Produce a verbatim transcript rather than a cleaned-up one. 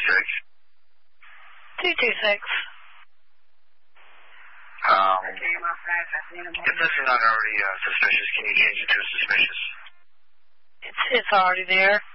six. two two six. Um, if this is not already uh, suspicious, can you change it to suspicious? It's, it's already there.